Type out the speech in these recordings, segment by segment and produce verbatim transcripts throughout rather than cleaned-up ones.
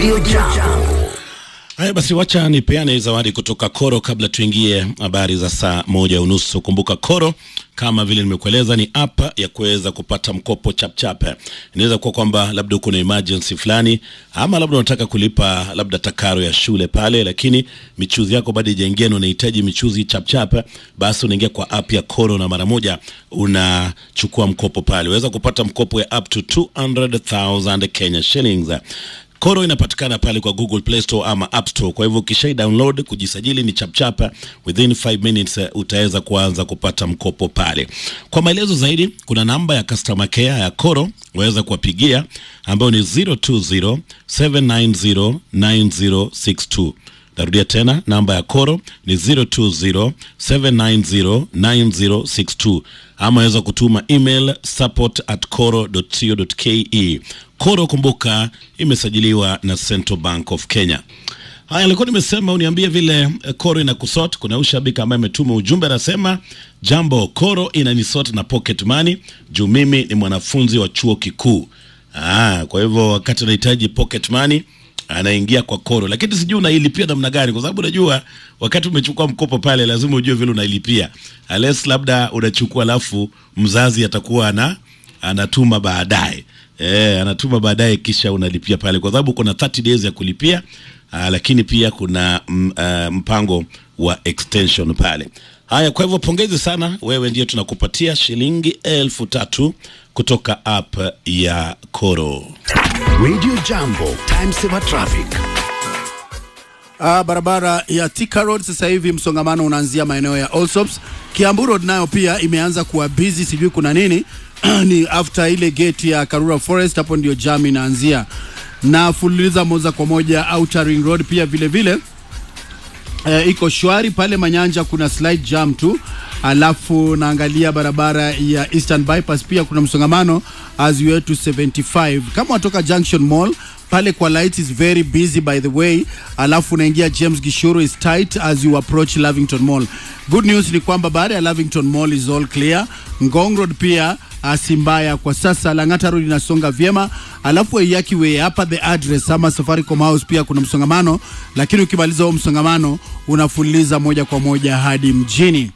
Radio Jambo. Haya basi, wacha nipeane zawadi kutoka Koro kabla tuingie habari za saa moja unusu. Kumbuka Koro, kama vile nimekueleza, ni app ya kuweza kupata mkopo chap chap. Inaweza kuwa kwamba labda uko na emergency fulani, ama labda unataka kulipa labda takaro ya shule pale, lakini michuzi yako bado haijaingia na unahitaji michuzi chap chap, basi unaingia kwa app ya Koro na mara moja unachukua mkopo pale. Unaweza kupata mkopo ya up to two hundred thousand Kenya shillings. Koro inapatikana pale kwa Google Play Store ama App Store. Kwa hivyo ukisha download, kujisajili ni chapchapa, within five minutes uh, utaweza kuanza kupata mkopo pale. Kwa maelezo zaidi, kuna namba ya customer care ya Koro, waweza kuwapigia, ambayo ni zero two zero seven nine zero nine zero six two. Narudia tena, namba ya Koro ni zero two zero seven nine zero nine zero six two, ama waweza kutuma email support at koro dot co dot ke. Koro, kumbuka, imesajiliwa na Central Bank of Kenya. Haya, nilikuwa nimesema uniambie vile Koro inakusort. Kuna ushabiki ambaye ametuma ujumbe, anasema, jambo, Koro inanisort na pocket money juu mimi ni mwanafunzi wa chuo kikuu. Ah, kwa hivyo wakati unahitaji pocket money anaingia kwa Koro, lakini sijui unailipia namna gani, kwa sababu unajua wakati umechukua mkopo pale lazima ujue vile unailipia. Unless labda unachukua alafu mzazi atakuwa ana anatuma baadaye. Eh, anatuma baadaye kisha unalipia pale, kwa sababu kuna thirty days ya kulipia, aa, lakini pia kuna m, uh, mpango wa extension pale. Haya, kwa hivyo pongezi sana, wewe ndiye tunakupatia shilingi elfu tatu kutoka app ya Koro. Radio Jambo, time saver traffic. Ah, barabara ya Thika Road sasa hivi msongamano unaanzia maeneo ya Allsops. Kiambu Road nayo pia imeanza kuwa busy, sijui kuna nini. Ni after ile gate ya Karura Forest, hapo ndio jam inaanzia. Na fululiza moja kwa moja Outer Ring Road pia vile vile e, iko shwari pale Manyanja, kuna slight jam tu. Alafu naangalia barabara ya Eastern Bypass pia kuna msongamano as you head to seventy-five. Kama watoka Junction Mall pale kwa lights is very busy by the way. Alafu unaingia James Gishuru is tight as you approach Lavington Mall. Good news ni kwamba baada ya Lavington Mall is all clear. Ngong Road pia asimbaya kwa sasa. Langata Road inasonga vyema. Alafu Waiyaki Way hapa the address ama Safaricom House pia kuna msongamano, lakini ukimaliza huo msongamano unafuliza moja kwa moja hadi mjini.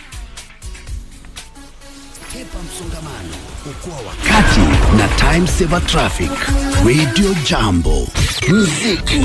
Kepa msongamano, okoa wakati na time saver traffic. Radio Jambo. Muziki.